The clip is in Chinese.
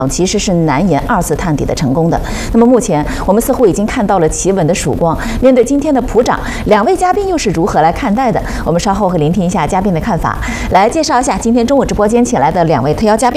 其实是难言2次探底的成功的。那么目前我们似乎已经看到了企稳的曙光。面对今天的普涨，2位嘉宾又是如何来看待的？我们稍后会聆听一下嘉宾的看法。来介绍一下今天中午直播间请来的2位特邀嘉宾。